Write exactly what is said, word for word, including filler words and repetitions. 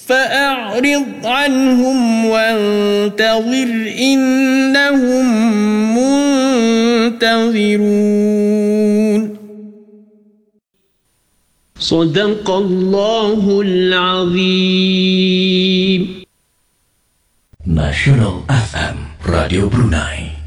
فأعرض عنهم وانتظر إنهم منتظرون. صدق الله العظيم. Nasional F M Radio Brunei.